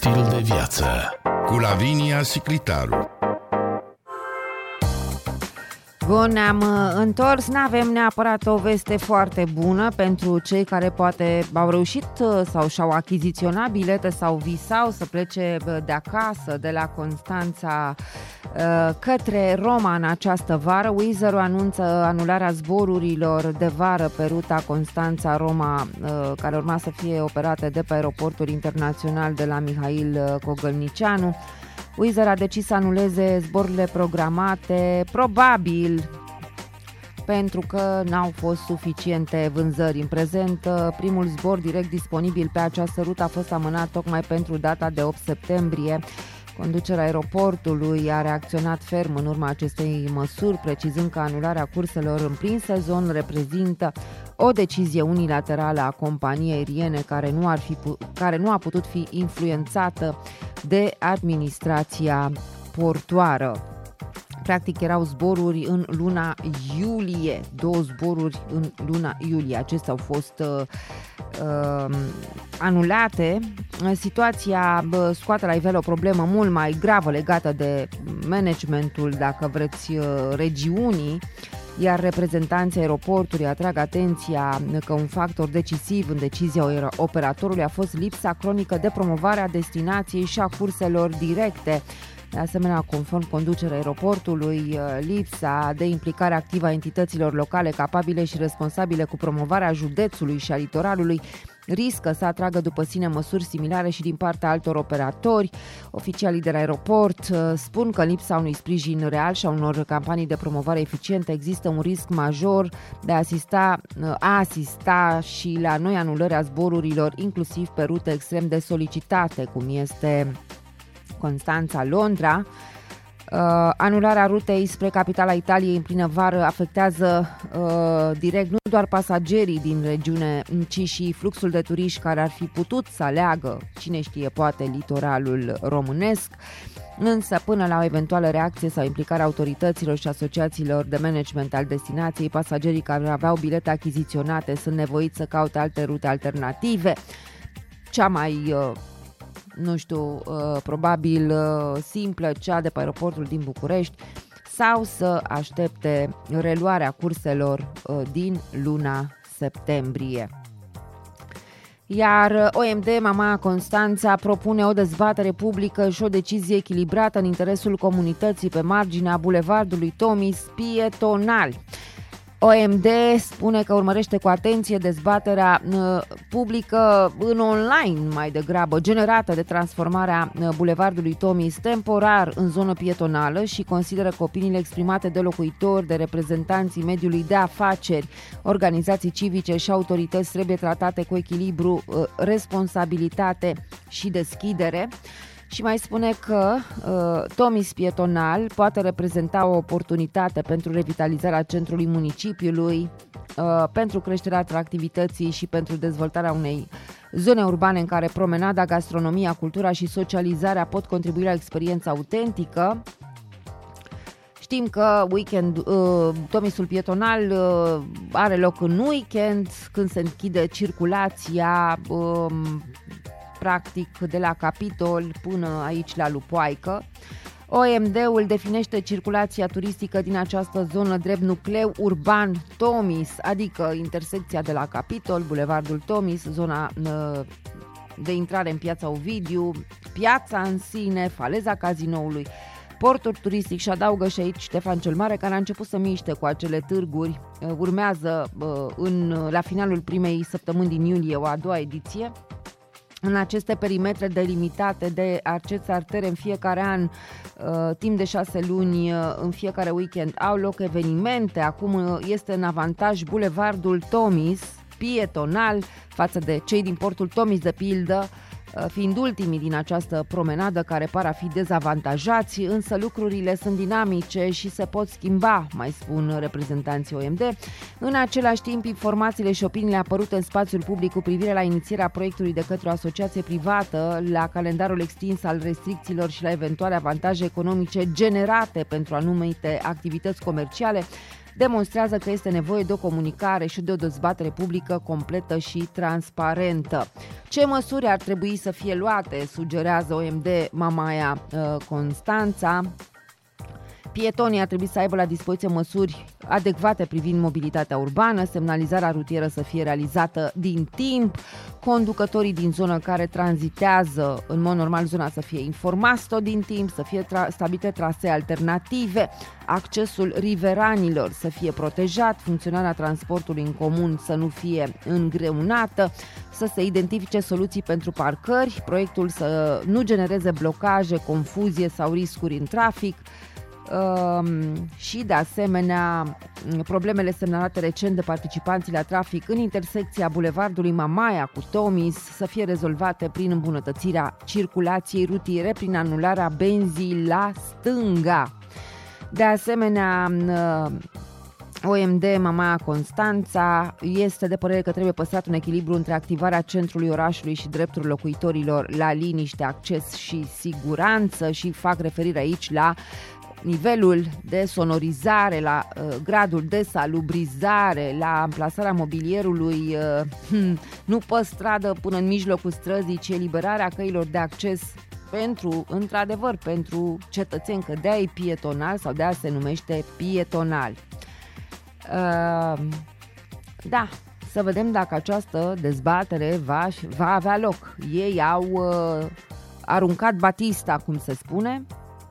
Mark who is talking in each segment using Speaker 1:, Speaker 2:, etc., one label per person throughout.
Speaker 1: stil de viață cu Lavinia Siclitaru.
Speaker 2: Bun, ne-am întors, n-avem neapărat o veste foarte bună pentru cei care poate au reușit sau și-au achiziționat bilete sau visau să plece de acasă, de la Constanța către Roma în această vară. Wizz Air anunță anularea zborurilor de vară pe ruta Constanța-Roma, care urma să fie operate de pe aeroportul internațional de la Mihail Cogălnicianu. Wizz Air a decis să anuleze zborurile programate, probabil pentru că n-au fost suficiente vânzări. În prezent, primul zbor direct disponibil pe această rută a fost amânat tocmai pentru data de 8 septembrie. Conducerea aeroportului a reacționat ferm în urma acestei măsuri, precizând că anularea curselor în plin sezon reprezintă o decizie unilaterală a companiei aeriene care nu a putut fi influențată de administrația portoară. Practic erau zboruri în luna iulie, 2 zboruri în luna iulie. Acestea au fost anulate. Situația scoate la iveală o problemă mult mai gravă legată de managementul, dacă vreți, regiunii, iar reprezentanții aeroportului atrag atenția că un factor decisiv în decizia operatorului a fost lipsa cronică de promovare a destinației și a curselor directe. De asemenea, conform conducerea aeroportului, lipsa de implicare activă a entităților locale capabile și responsabile cu promovarea județului și a litoralului riscă să atragă după sine măsuri similare și din partea altor operatori. Oficialii de la aeroport spun că în lipsa unui sprijin real și a unor campanii de promovare eficiente există un risc major de a asista și la noi anulări a zborurilor, inclusiv pe rute extrem de solicitate, cum este Constanța-Londra. Anularea rutei spre capitala Italiei în plină vară afectează direct nu doar pasagerii din regiune, ci și fluxul de turiști care ar fi putut să aleagă, cine știe, poate litoralul românesc. Însă, până la o eventuală reacție sau implicare autorităților și asociațiilor de management al destinației, pasagerii care aveau bilete achiziționate sunt nevoiți să caute alte rute alternative. Cea mai probabil simplă, cea de pe aeroportul din București, sau să aștepte reluarea curselor din luna septembrie. Iar OMD, Mama Constanța, propune o dezbatere publică și o decizie echilibrată în interesul comunității pe marginea bulevardului Tomis pietonal. OMD spune că urmărește cu atenție dezbaterea publică în online, mai degrabă, generată de transformarea bulevardului Tomis temporar în zonă pietonală și consideră că opiniile exprimate de locuitori, de reprezentanții mediului de afaceri, organizații civice și autorități trebuie tratate cu echilibru, responsabilitate și deschidere. Și mai spune că Tomis pietonal poate reprezenta o oportunitate pentru revitalizarea centrului municipiului, pentru creșterea atractivității și pentru dezvoltarea unei zone urbane în care promenada, gastronomia, cultura și socializarea pot contribui la experiența autentică. Știm că Tomisul pietonal are loc în weekend, când se închide circulația practic de la Capitol până aici la Lupoaică. OMD-ul definește circulația turistică din această zonă drept nucleu urban Tomis, adică intersecția de la Capitol, bulevardul Tomis, zona de intrare în piața Ovidiu, piața în sine, faleza Cazinoului, portul turistic și adaugă și aici Ștefan cel Mare, care a început să miște cu acele târguri. Urmează la finalul primei săptămâni din iulie o a doua ediție. În aceste perimetre delimitate de aceste artere în fiecare an, timp de 6 luni, în fiecare weekend au loc evenimente. Acum este în avantaj bulevardul Tomis pietonal față de cei din portul Tomis, de pildă, fiind ultimii din această promenadă care par a fi dezavantajați, însă lucrurile sunt dinamice și se pot schimba, mai spun reprezentanții OMD. În același timp, informațiile și opiniile apărute în spațiul public cu privire la inițierea proiectului de către o asociație privată, la calendarul extins al restricțiilor și la eventuale avantaje economice generate pentru anumite activități comerciale, demonstrează că este nevoie de o comunicare și de o dezbatere publică completă și transparentă. Ce măsuri ar trebui să fie luate, sugerează OMD Mamaia Constanța. Pietonii ar trebui să aibă la dispoziție măsuri adecvate privind mobilitatea urbană, semnalizarea rutieră să fie realizată din timp, conducătorii din zonă care tranzitează în mod normal zona să fie informați tot din timp, să fie stabilite trasee alternative, accesul riveranilor să fie protejat, funcționarea transportului în comun să nu fie îngreunată, să se identifice soluții pentru parcări, proiectul să nu genereze blocaje, confuzie sau riscuri în trafic, și de asemenea problemele semnalate recent de participanții la trafic în intersecția bulevardului Mamaia cu Tomis să fie rezolvate prin îmbunătățirea circulației rutiere, prin anularea benzii la stânga. De asemenea, OMD Mamaia Constanța este de părere că trebuie păstrat un echilibru între activarea centrului orașului și dreptul locuitorilor la liniște, acces și siguranță și fac referire aici la nivelul de sonorizare, la gradul de salubrizare, la amplasarea mobilierului nu pe stradă până în mijlocul străzii, ci eliberarea căilor de acces într-adevăr, pentru cetățeni, că de-aia e pietonal sau de-aia se numește pietonal. Da, să vedem dacă această dezbatere va avea loc. Ei au aruncat batista, cum se spune.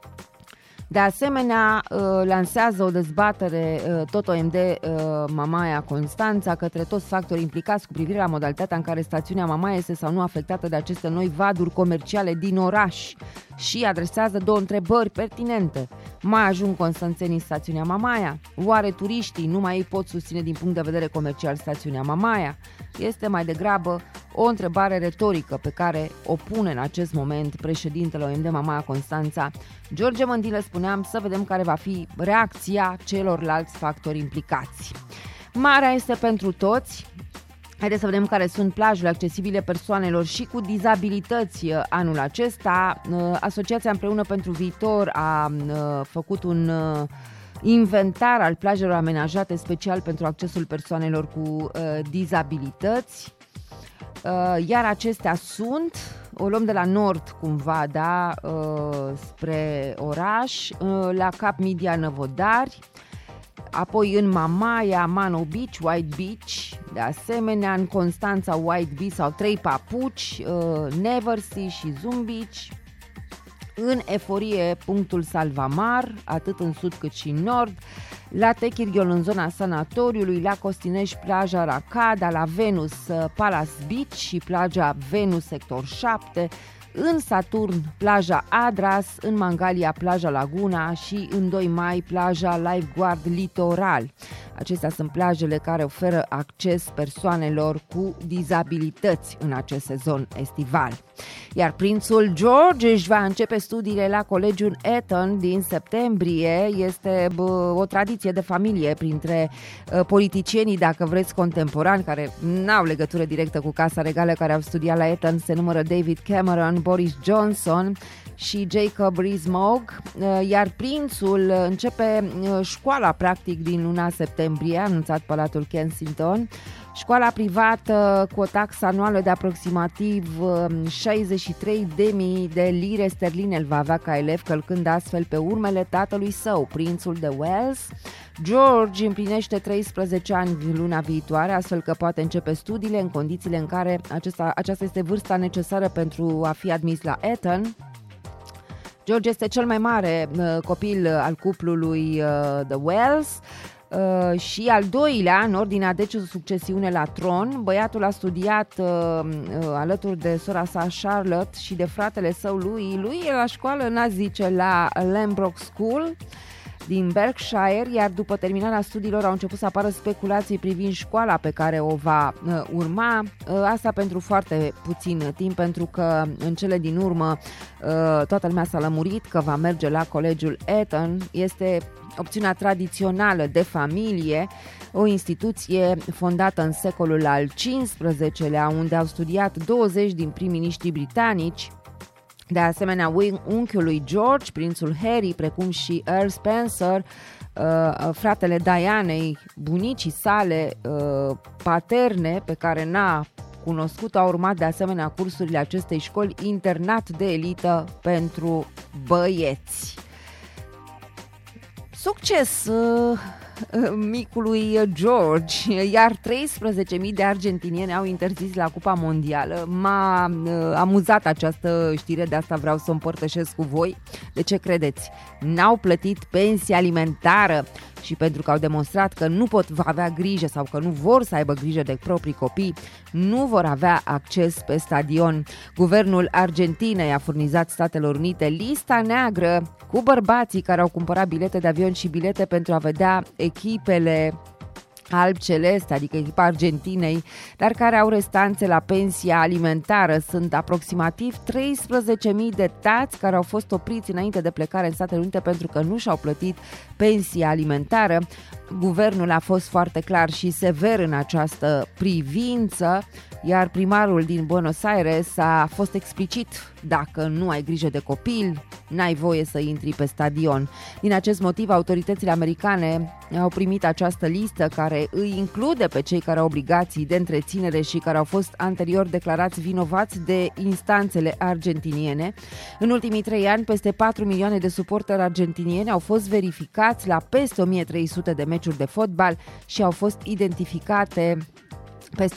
Speaker 2: De asemenea, lansează o dezbatere tot OMD Mamaia Constanța către toți factorii implicați cu privire la modalitatea în care stațiunea Mamaia este sau nu afectată de aceste noi vaduri comerciale din oraș și adresează două întrebări pertinente. Mai ajung constanțenii în stațiunea Mamaia? Oare turiștii nu mai pot susține din punct de vedere comercial stațiunea Mamaia? Este mai degrabă o întrebare retorică pe care o pune în acest moment președintele OMD Mamaia Constanța, George Mândilă. Spuneam, să vedem care va fi reacția celorlalți factori implicați. Marea este pentru toți. Haideți să vedem care sunt plajele accesibile persoanelor și cu dizabilități anul acesta. Asociația Împreună pentru Viitor a făcut un inventar al plajelor amenajate special pentru accesul persoanelor cu dizabilități. Iar acestea sunt, o luăm de la nord cumva, da, spre oraș, la Cap Media Năvodari, apoi în Mamaia, Mano Beach, White Beach, de asemenea în Constanța, White Beach sau Trei Papuci, Neversea și Zoom Beach, în Eforie, punctul Salvamar, atât în sud cât și în nord, la Techirghiol în zona sanatoriului, la Costinești plaja Racada, la Venus Palace Beach și plaja Venus sector 7, în Saturn plaja Adras, în Mangalia plaja Laguna și în 2 mai plaja Lifeguard Litoral. Acestea sunt plajele care oferă acces persoanelor cu dizabilități în acest sezon estival. Iar prințul George își va începe studiile la Colegiul Eton din septembrie. Este o tradiție de familie printre politicienii, dacă vreți, contemporani, care n-au legătură directă cu Casa Regală, care au studiat la Eton. Se numără David Cameron, Boris Johnson și Jacob Rees-Mogg, iar prințul începe școala practic din luna septembrie, a anunțat Palatul Kensington. Școala privată cu o taxă anuală de aproximativ 63.000 de lire sterline îl va avea ca elev, călcând astfel pe urmele tatălui său, prințul de Wales. George împlinește 13 ani luna viitoare, astfel că poate începe studiile în condițiile în care aceasta este vârsta necesară pentru a fi admis la Eton. George este cel mai mare copil al cuplului de Wales și al doilea în ordinea de succesiune la tron. Băiatul a studiat alături de sora sa Charlotte și de fratele său lui e la școală, n-a zice, la Lambrook School din Berkshire, iar după terminarea studiilor au început să apară speculații privind școala pe care o va urma. Asta pentru foarte puțin timp, pentru că în cele din urmă toată lumea s-a lămurit că va merge la Colegiul Eton. Este opțiunea tradițională de familie, o instituție fondată în secolul al XV-lea, unde au studiat 20 din prim-miniștrii britanici. De asemenea, unchiul lui George, prințul Harry, precum și Earl Spencer, fratele Dianei, bunicii sale paterne, pe care n-a cunoscut, au urmat de asemenea cursurile acestei școli internat de elită pentru băieți. Succes micului George, iar 13.000 de argentinieni au interzis la Cupa Mondială. M-a amuzat această știre, de asta vreau să o împărtășesc cu voi. De ce credeți? N-au plătit pensie alimentară și pentru că au demonstrat că nu pot avea grijă sau că nu vor să aibă grijă de proprii copii, nu vor avea acces pe stadion. Guvernul Argentinei a furnizat Statelor Unite lista neagră cu bărbații care au cumpărat bilete de avion și bilete pentru a vedea echipele alb-celeste, adică echipa Argentinei, dar care au restanțe la pensia alimentară. Sunt aproximativ 13.000 de tați care au fost opriți înainte de plecare în Statele Unite pentru că nu și-au plătit pensia alimentară. Guvernul a fost foarte clar și sever în această privință, iar primarul din Buenos Aires a fost explicit: dacă nu ai grijă de copil, n-ai voie să intri pe stadion. Din acest motiv, autoritățile americane au primit această listă care îi include pe cei care au obligații de întreținere și care au fost anterior declarați vinovați de instanțele argentiniene. În ultimii 3 ani, peste 4 milioane de suporteri argentinieni au fost verificați la peste 1300 de meciuri de fotbal și au fost identificate peste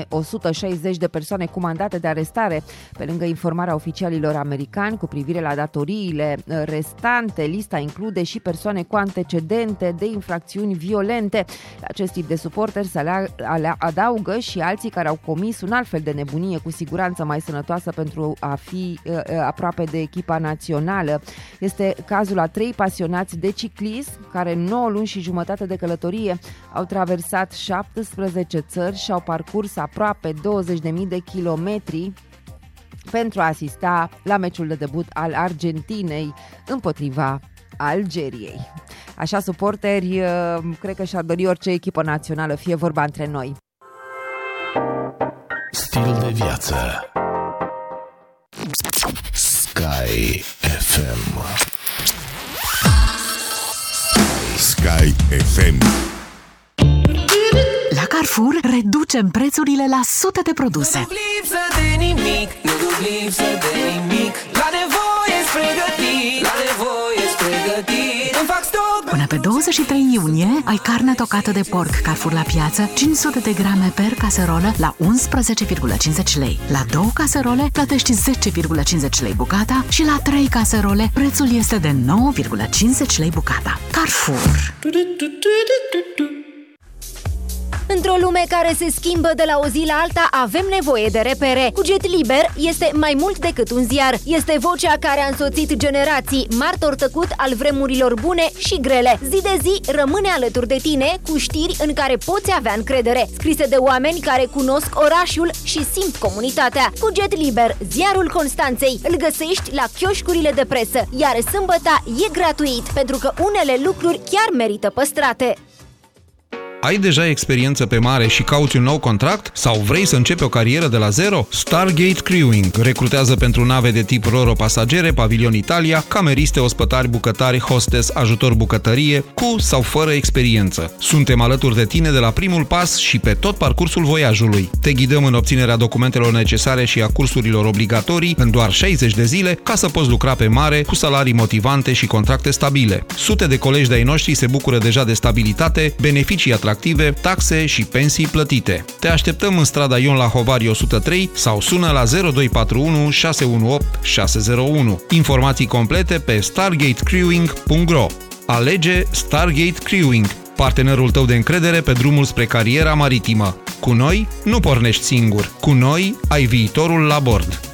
Speaker 2: 1160 de persoane cu mandate de arestare. Pe lângă informarea oficialilor americani cu privire la datoriile restante, lista include și persoane cu antecedente de infracțiuni violente. La acest tip de suporteri se adaugă și alții care au comis un alt fel de nebunie, cu siguranță mai sănătoasă pentru a fi aproape de echipa națională. Este cazul a 3 pasionați de ciclism care în 9 luni și jumătate de călătorie au traversat 17 țări și au parcurs aproape 20.000 de kilometri pentru a asista la meciul de debut al Argentinei împotriva Algeriei. Așa, suporteri, cred că și-ar dori orice echipă națională, fie vorba între noi.
Speaker 1: Stil de viață. Sky FM. Sky FM.
Speaker 3: La Carrefour reducem prețurile la sute de produse.
Speaker 4: Nu duc lipsă de nimic, nu duc lipsă de nimic. La nevoie-s pregătit, la nevoie-s pregătit. Îmi fac stoc.
Speaker 3: Până pe 23 iunie ai carne tocată de porc Carrefour la piață, 500 de grame per caserolă la 11,50 lei. La 2 caserole plătești 10,50 lei bucata și la 3 caserole prețul este de 9,50 lei bucata. Carrefour.
Speaker 5: Într-o lume care se schimbă de la o zi la alta, avem nevoie de repere. Cuget Liber este mai mult decât un ziar. Este vocea care a însoțit generații, martor tăcut al vremurilor bune și grele. Zi de zi rămâne alături de tine cu știri în care poți avea încredere, scrise de oameni care cunosc orașul și simt comunitatea. Cuget Liber, ziarul Constanței, îl găsești la chioșcurile de presă, iar sâmbăta e gratuit, pentru că unele lucruri chiar merită păstrate.
Speaker 6: Ai deja experiență pe mare și cauți un nou contract? Sau vrei să începi o carieră de la zero? Stargate Crewing recrutează pentru nave de tip Roro pasagere, pavilion Italia, cameriste, ospătari, bucătari, hostess, ajutor bucătărie, cu sau fără experiență. Suntem alături de tine de la primul pas și pe tot parcursul voiajului. Te ghidăm în obținerea documentelor necesare și a cursurilor obligatorii în doar 60 de zile ca să poți lucra pe mare cu salarii motivante și contracte stabile. Sute de colegi de-ai noștri se bucură deja de stabilitate, beneficii atractive, taxe și pensii plătite. Te așteptăm în strada Ion la Hovari 103 sau sună la 0241 618 601. Informații complete pe stargatecrewing.ro. Alege Stargate Crewing, partenerul tău de încredere pe drumul spre cariera maritimă. Cu noi nu pornești singur. Cu noi ai viitorul la bord.